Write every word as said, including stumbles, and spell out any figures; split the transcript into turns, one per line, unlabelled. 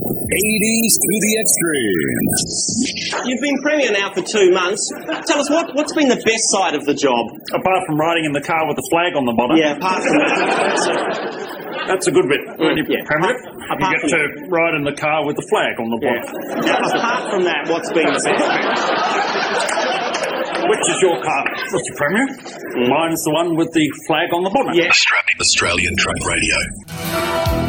eighties to the extreme.
You've been Premier now for two months. Tell us, what, what's been the best side of the job?
Apart from riding in the car with the flag on the bottom.
Yeah, apart from that. That's a,
That's a good bit. When you
yeah.
Premier,
Apart
you get
from
to ride in the car with the flag on the
yeah.
bottom.
Now, apart from that, what's been the best?
Which is your car, Mister Premier? Mm. Mine's the one with the flag on the bottom.
Yeah.
Australian Truck Radio.